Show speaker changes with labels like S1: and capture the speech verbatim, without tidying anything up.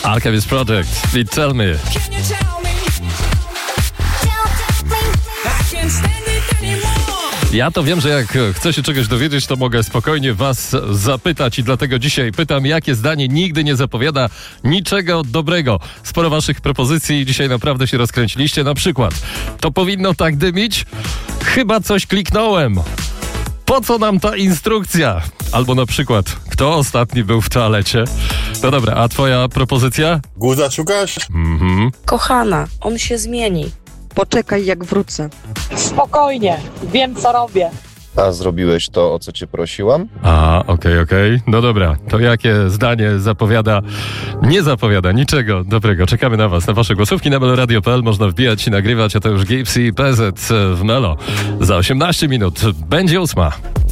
S1: Alchemist Project, Beat Tell Me. Ja to wiem, że jak chcę się czegoś dowiedzieć, to mogę spokojnie was zapytać i dlatego dzisiaj pytam, jakie zdanie nigdy nie zapowiada niczego dobrego. Sporo waszych propozycji dzisiaj naprawdę się rozkręciliście. Na przykład, to powinno tak dymić? Chyba coś kliknąłem. Po co nam ta instrukcja? Albo na przykład, kto ostatni był w toalecie? No dobra, a twoja propozycja?
S2: Guza szukasz?
S1: Mhm.
S3: Kochana, on się zmieni.
S4: Poczekaj, jak wrócę.
S5: Spokojnie, wiem co robię.
S6: A zrobiłeś to, o co cię prosiłam?
S1: A, okej, okay, okej. Okay. No dobra, to jakie zdanie zapowiada? Nie zapowiada niczego dobrego. Czekamy na was, na wasze głosówki na meloradio kropka p l. Można wbijać i nagrywać, a to już Gipsy i P Z w Melo. Za osiemnaście minut będzie ósma.